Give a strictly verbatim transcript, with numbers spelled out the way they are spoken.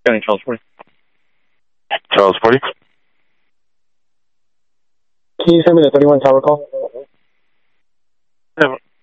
County Charles forty. Charles forty. Can you send me the thirty-one tower call? Yeah.